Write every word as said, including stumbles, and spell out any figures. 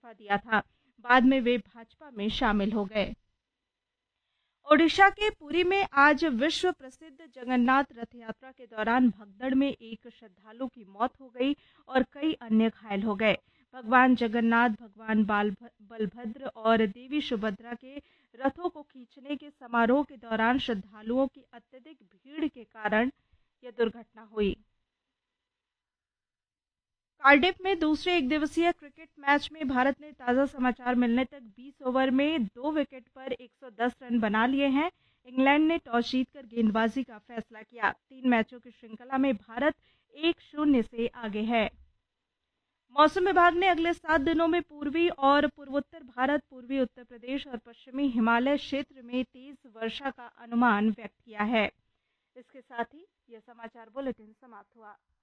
इस्तीफा दिया था। बाद में वे भाजपा में शामिल हो गए। ओडिशा के पुरी में आज विश्व प्रसिद्ध जगन्नाथ रथ यात्रा के दौरान भगदड़ में एक श्रद्धालु की मौत हो गई और कई अन्य घायल हो गए। भगवान जगन्नाथ, भगवान बलभद्र और देवी सुभद्रा के रथों को खींचने के समारोह के दौरान श्रद्धालुओं की अत्यधिक भीड़ के कारण यह दुर्घटना हुई। कार्डिफ में दूसरे एक दिवसीय क्रिकेट मैच में भारत ने ताज़ा समाचार मिलने तक बीस ओवर में दो विकेट पर एक सौ दस रन बना लिए हैं। इंग्लैंड ने टॉस जीतकर गेंदबाजी का फैसला किया। तीन मैचों की श्रृंखला में भारत एक शून्य से आगे है। मौसम विभाग ने अगले सात दिनों में पूर्वी और पूर्वोत्तर भारत, पूर्वी उत्तर प्रदेश और पश्चिमी हिमालय क्षेत्र में तेज वर्षा का अनुमान व्यक्त किया है। इसके साथ ही यह समाचार बुलेटिन समाप्त हुआ।